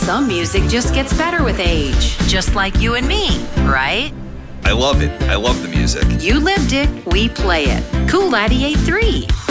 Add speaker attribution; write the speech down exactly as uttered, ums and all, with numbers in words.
Speaker 1: Some music just gets better with age, just like you and me, right?
Speaker 2: I love it. I love the music.
Speaker 1: You lived it, we play it. Cool ninety-eight point three.